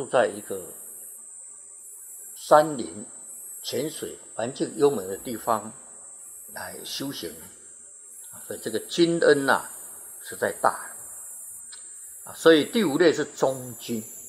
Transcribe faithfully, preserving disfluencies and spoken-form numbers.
住在一个山林、泉水、环境优美的地方来修行，所以这个君恩呐、啊、实在大啊。所以第五类是中君。